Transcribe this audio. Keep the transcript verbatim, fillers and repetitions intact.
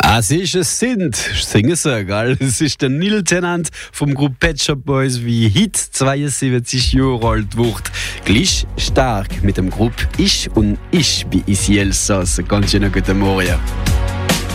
Es ist es sind, singen sie, gell? Es ist der Neil Tennant vom Group Pet Shop Boys, wie heute zweiundsiebzig Jahre alt wird. Gleich stark mit dem Group Ich und Ich bei Isi Elsass. Ganz schönen guten Morgen.